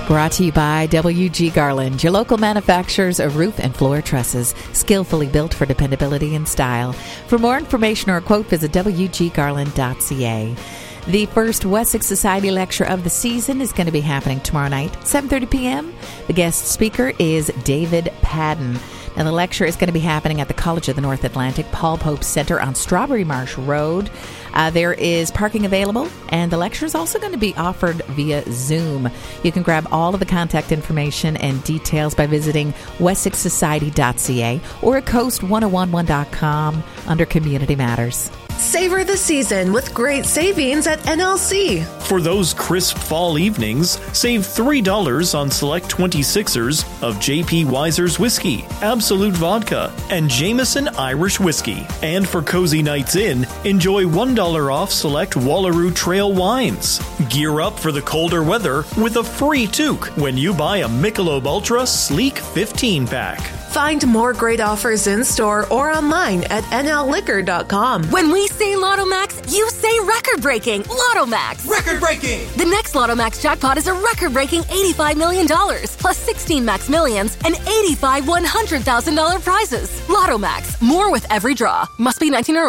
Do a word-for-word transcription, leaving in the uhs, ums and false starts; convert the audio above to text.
Brought to you by W G Garland, your local manufacturers of roof and floor trusses, skillfully built for dependability and style. For more information or a quote, visit w g garland dot c a. The first Wessex Society lecture of the season is going to be happening tomorrow night, seven thirty p.m. The guest speaker is David Padden. Now, the lecture is going to be happening at the College of the North Atlantic Paul Pope Center on Strawberry Marsh Road. Uh, there is parking available, and the lecture is also going to be offered via Zoom. You can grab all of the contact information and details by visiting wessex society dot c a or at coast ten eleven dot com under Community Matters. Savor the season with great savings at N L C. For those crisp fall evenings, save three dollars on select twenty-sixers of J P Weiser's Whiskey, Absolute Vodka, and Jameson Irish Whiskey. And for cozy nights in, enjoy one dollar off select Wallaroo Trail wines. Gear up for the colder weather with a free toque when you buy a Michelob Ultra Sleek fifteen pack. Find more great offers in-store or online at n l liquor dot com. When we say Lotto Max, you say record-breaking Lotto Max. Record-breaking! The next Lotto Max jackpot is a record-breaking eighty-five million dollars, plus sixteen Max Millions and eighty-five one hundred thousand dollars prizes. Lotto Max, more with every draw. Must be nineteen or older.